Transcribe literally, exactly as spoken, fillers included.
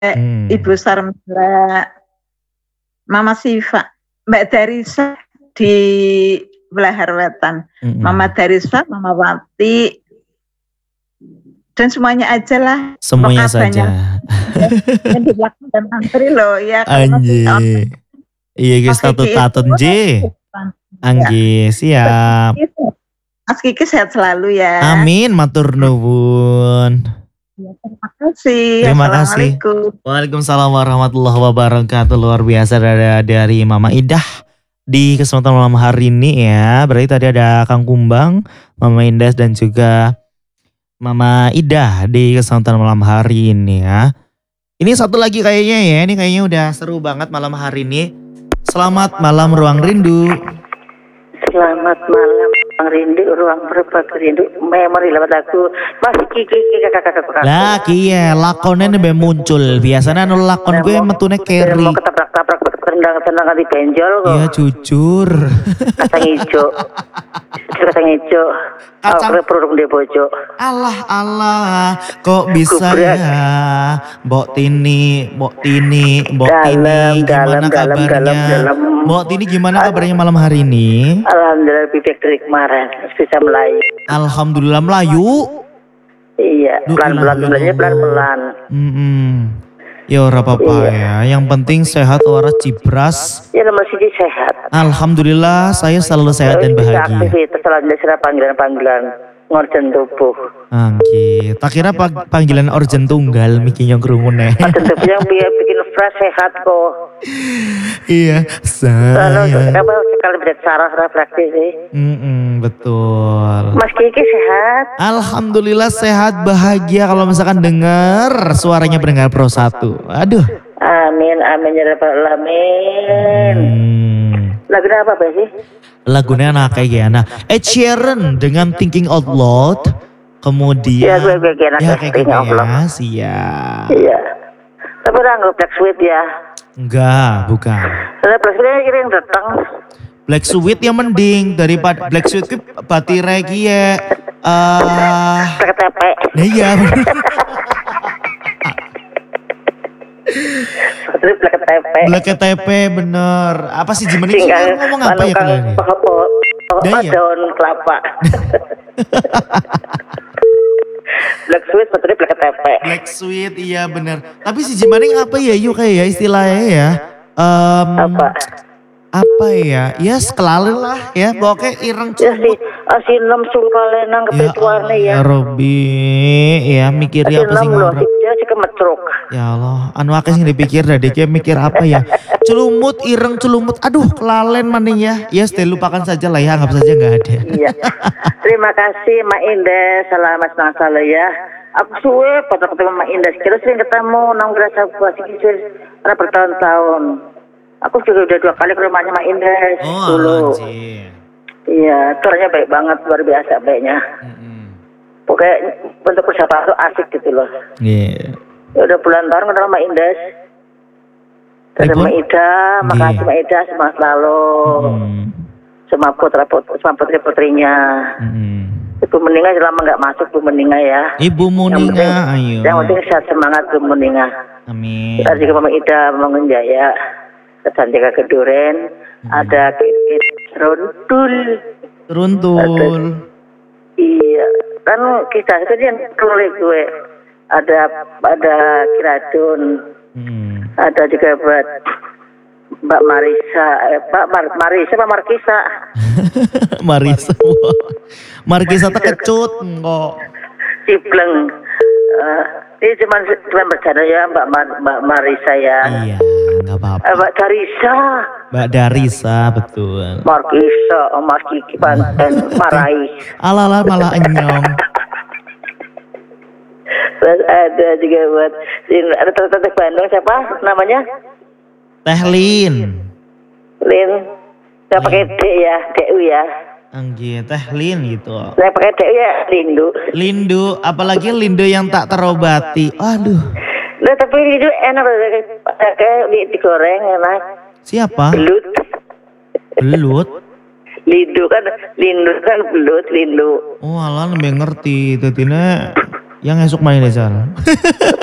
Ibu Hmm. Sarmila, Mama Siva, Mbak Darisa di Belaher Wetan, Mama Mhm. Darisa, Mama Wati, dan semuanya ajalah, Semuanya pokoknya banyak saja. yang di belakang dan antri loh, ya kalau masih Anjir. Iya geus Mas Kiki itu tatun-tatun je. ya. Angge, siap. Mas Kiki sehat selalu ya. Amin, matur nuwun. Ya, terima kasih. Terima kasih. Assalamualaikum. Waalaikumsalam warahmatullahi wabarakatuh. Luar biasa dari, dari Mama Idah di kesempatan malam hari ini ya. Berarti tadi ada Kang Kumbang, Mama Indah dan juga Mama Idah di kesempatan malam hari ini ya. Ini satu lagi kayaknya ya, ini kayaknya udah seru banget malam hari ini. Selamat malam Ruang Rindu. Selamat malam Ruang Rindu, Ruang Berbagi Rindu, memori lewat aku. Masih Kiki kakak-kakak. Lah kiye lakonnya nih muncul. Biasanya anu lakon gue metune Kerry. Mau ketabrak-tabrak tendang-tendang di benjol kok. Iya jujur. Kacang hijau. Kacang hijau. Kacang Aku produk di bojo. Allah Allah, kok bisa Gubrak. ya, Mbok Tini, Mbok Tini, Mbok Dalam, Tini, gimana dalam, dalam, kabarnya? dalam, dalam. Mbok Tini gimana kabarnya malam hari ini? Alhamdulillah bibek dari kemarin bisa melayu. Alhamdulillah Melayu. Iya, Duh, pelan-pelan ilah, belajarnya ilah. pelan-pelan. Mm-mm. Ya ora apa-apa ya, yang penting sehat waras cibras. Ya nomor siji sehat. Alhamdulillah saya selalu sehat dan Bisa bahagia. aktivitas selanjutnya panggilan-panggilan ngorjen tubuh. Angge, tak kira pag- panggilan urgent tunggal miki nyong krungune. Ngorjen tubuh yang biar bikin fresh sehat kok. Iya, Lalu saya. apa sekali bisa saraf refleksi sih. Mm-mm, betul. Mas Kiki sehat. Alhamdulillah sehat bahagia kalau misalkan dengar suaranya pendengar Pro satu. Aduh. Amin amin ya rabbal alamin. Hmm. Lagu apa Pak sih? Lagunya anak kayak gimana? Ed Sheeran dengan Thinking Out Loud. Kemudian Ya gue gue enak ya ya, kayak Thinking gitu Out Loud. ya. Siap. Iya. Tapi udah nggak Black Sweet ya. Enggak, bukan. Karena Black Sweet kira yang datang. Black Sweet yang mending daripada Black Sweet itu batire ki ya. Eh, Black T P. nah iya. Terus Black T P. Black K T P bener. Apa sih gimana sih Tinggal ngomong apa ya kalian ini? Dah, iya. Daun kelapa. Black Sweet sebetulnya Black T P. Black Sweet iya bener. Tapi si Jimaning apa ya yuk kayak ya istilahnya ya. Em, Apa? apa ya? Ya sekelalen lah ya. Pokoknya ireng Ya si cumut. asinem sulkalenang Ya kebetuannya Allah ya. ya Robbi. Ya mikirnya apa sih Asinem loh, ngorok. dia sih kemetruk. Ya Allah, anu akeh sing dipikir dah dia mikir apa ya? Celumut, ireng celumut. Aduh, kelalen maning ya. Ya, yes, lupakan saja lah ya, anggap saja nggak ada. Iya. Terima kasih Mak Indah, selamat masalah ya. Aku suwe pada ketemu Mak Indah, kira sering ketemu nang gerasa buah sikisir karena bertahun-tahun. Aku juga udah dua kali ke rumahnya Mak Indah Oh, dulu. anjir. Iya, turnya baik banget, luar biasa baiknya. Mm-mm. Pokoknya bentuk persahabatan tuh asik gitu loh. Iya. Ya udah bulan tahun kenal Mak Indah. Dari Ribut? Mak Ida, makasih Iya. Mak Ida semangat selalu. Mm. Semua putra putri, semua putri putrinya. Mm-mm. Ibu Meninga selama nggak masuk Bu Meninga ya. Ibu Yang Muninga, penting, ayo. yang penting sehat semangat Bu Meninga. Amin. Ada juga Mama Ida Bangun Jaya, Santika Keduren, ada Kit Runtul. Runtul. Iya, kan kisah itu dia tulis gue. Ada ada Kiradun, Mm. ada juga buat Mbak Marisa, eh, Mbak Mar Marisa, Mbak Markisa. Marisa. Markisa terkecut kok. Cibleng. Uh, ini cuma cuma bercanda ya Mbak Mar Mbak Marisa ya. Iya, nggak apa-apa. Eh, Mbak Darisa, Mbak Darisa, betul. Markisa, oh, Mas Kiki Banten, Marai. Alala malah enyong. Terus ada juga buat ada tante Bandung siapa namanya? Teh Lin. Lin. Saya pakai D ya, D U ya. Anggi, Teh Lin gitu. Saya pakai D U ya, Lindu. Lindu, apalagi Lindu yang tak terobati. Aduh. Nah, tapi Lindu enak kayak di, digoreng enak. Siapa? Belut. Belut. Lindu kan, Lindu kan belut, Lindu. Oh, alah lebih ngerti. Tetina yang esok main desa.